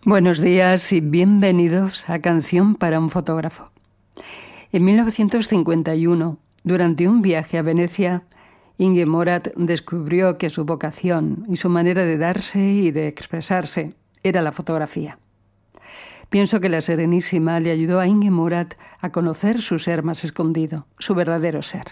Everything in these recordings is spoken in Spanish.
Buenos días y bienvenidos a Canción para un fotógrafo. En 1951, durante un viaje a Venecia, Inge Morath descubrió que su vocación y su manera de darse y de expresarse era la fotografía. Pienso que la Serenísima le ayudó a Inge Morath a conocer su ser más escondido, su verdadero ser.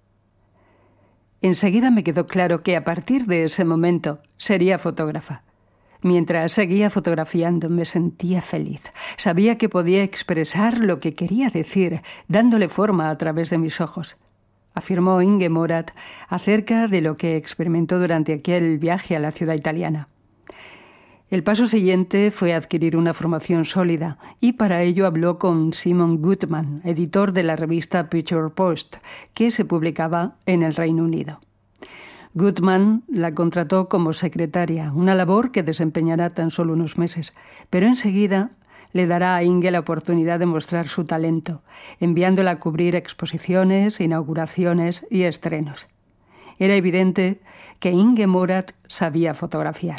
Enseguida me quedó claro que a partir de ese momento sería fotógrafa. Mientras seguía fotografiando me sentía feliz. Sabía que podía expresar lo que quería decir, dándole forma a través de mis ojos, afirmó Inge Morath acerca de lo que experimentó durante aquel viaje a la ciudad italiana. El paso siguiente fue adquirir una formación sólida y para ello habló con Simon Goodman, editor de la revista Picture Post, que se publicaba en el Reino Unido. Goodman la contrató como secretaria, una labor que desempeñará tan solo unos meses, pero enseguida le dará a Inge la oportunidad de mostrar su talento, enviándola a cubrir exposiciones, inauguraciones y estrenos. Era evidente que Inge Morath sabía fotografiar.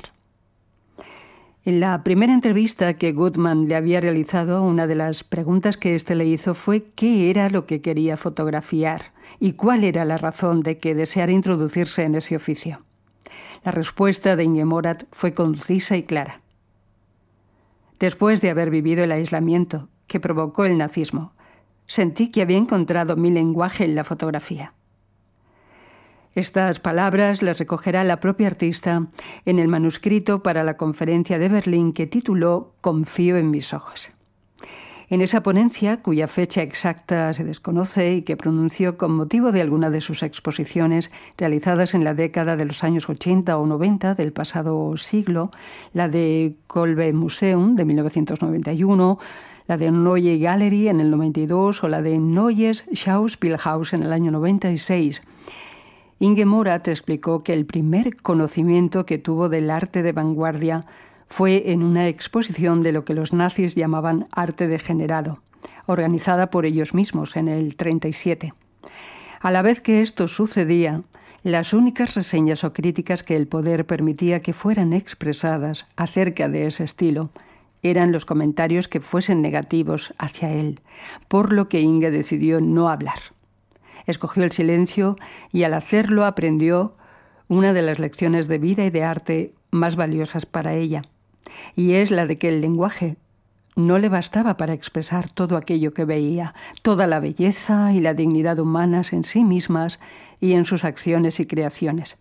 En la primera entrevista que Goodman le había realizado, una de las preguntas que éste le hizo fue qué era lo que quería fotografiar y cuál era la razón de que deseara introducirse en ese oficio. La respuesta de Inge Morath fue concisa y clara. Después de haber vivido el aislamiento que provocó el nazismo, sentí que había encontrado mi lenguaje en la fotografía. Estas palabras las recogerá la propia artista en el manuscrito para la conferencia de Berlín que tituló Confío en mis ojos. En esa ponencia, cuya fecha exacta se desconoce y que pronunció con motivo de alguna de sus exposiciones realizadas en la década de los años 80 o 90 del pasado siglo, la de Kolbe Museum de 1991, la de Neue Galerie en el 92 o la de Neues Schauspielhaus en el año 96, Inge Morath explicó que el primer conocimiento que tuvo del arte de vanguardia fue en una exposición de lo que los nazis llamaban arte degenerado, organizada por ellos mismos en el 37. A la vez que esto sucedía, las únicas reseñas o críticas que el poder permitía que fueran expresadas acerca de ese estilo eran los comentarios que fuesen negativos hacia él, por lo que Inge decidió no hablar. Escogió el silencio y al hacerlo aprendió una de las lecciones de vida y de arte más valiosas para ella, y es la de que el lenguaje no le bastaba para expresar todo aquello que veía, toda la belleza y la dignidad humanas en sí mismas y en sus acciones y creaciones.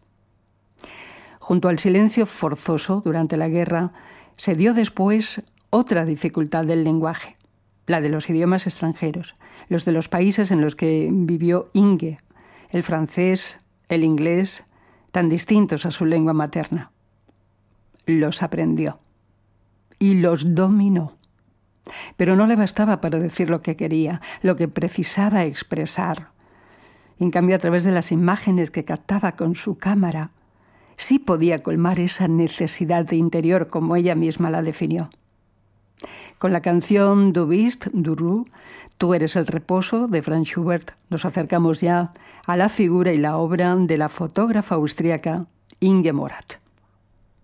Junto al silencio forzoso durante la guerra, se dio después otra dificultad del lenguaje, la de los idiomas extranjeros, los de los países en los que vivió Inge, el francés, el inglés, tan distintos a su lengua materna. Los aprendió y los dominó. Pero no le bastaba para decir lo que quería, lo que precisaba expresar. En cambio, a través de las imágenes que captaba con su cámara, sí podía colmar esa necesidad de interior como ella misma la definió. Con la canción Du bist, du Ruhe, Tú eres el reposo, de Franz Schubert, nos acercamos ya a la figura y la obra de la fotógrafa austríaca Inge Morath.